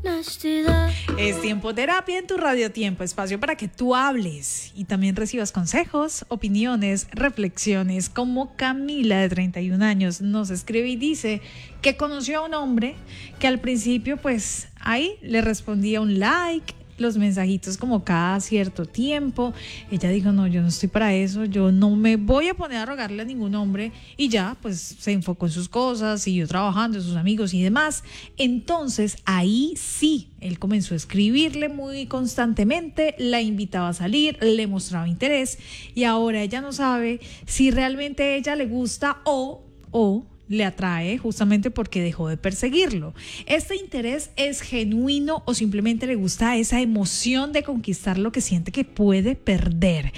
Es Tiempo Terapia en tu Radio Tiempo, espacio para que tú hables y también recibas consejos, opiniones, reflexiones, como Camila de 31 años nos escribe y dice que conoció a un hombre que al principio pues ahí le respondía un like, los mensajitos como cada cierto tiempo. Ella dijo, no, yo no estoy para eso, yo no me voy a poner a rogarle a ningún hombre, y ya pues se enfocó en sus cosas, siguió trabajando, en sus amigos y demás. Entonces ahí sí, él comenzó a escribirle muy constantemente, la invitaba a salir, le mostraba interés, y ahora ella no sabe si realmente a ella le gusta o le atrae justamente porque dejó de perseguirlo. ¿Este interés es genuino o simplemente le gusta esa emoción de conquistar lo que siente que puede perder?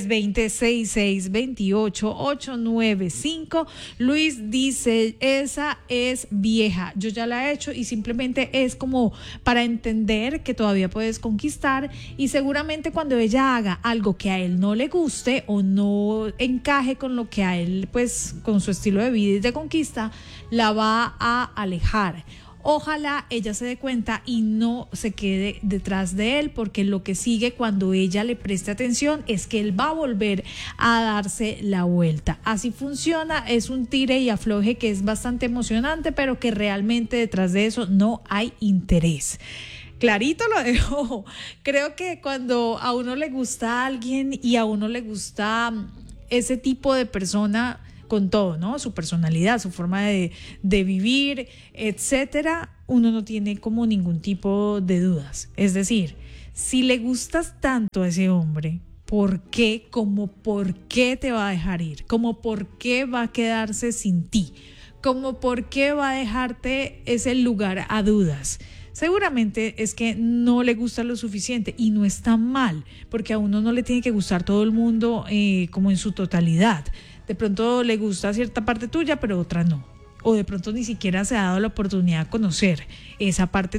320-6628-895. Luis dice, esa es vieja, yo ya la he hecho y simplemente es como para entender que todavía puedes conquistar, y seguramente cuando ella haga algo que a él no le guste o no encaje con lo que a él, pues con su estilo de vida y de conquista, la va a alejar. Ojalá ella se dé cuenta y no se quede detrás de él, porque lo que sigue cuando ella le preste atención es que él va a volver a darse la vuelta. Así funciona, es un tire y afloje que es bastante emocionante, pero que realmente detrás de eso no hay interés. Clarito lo dejó. Creo que cuando a uno le gusta a alguien y a uno le gusta ese tipo de persona, con todo, ¿no? Su personalidad, su forma de vivir, etcétera, uno no tiene como ningún tipo de dudas. Es decir, si le gustas tanto a ese hombre, ¿por qué? Como ¿por qué te va a dejar ir? Como ¿por qué va a quedarse sin ti? Como ¿por qué va a dejarte ese lugar a dudas? Seguramente es que no le gusta lo suficiente, y no está mal, porque a uno no le tiene que gustar todo el mundo como en su totalidad. De pronto le gusta cierta parte tuya, pero otra no. O de pronto ni siquiera se ha dado la oportunidad de conocer esa parte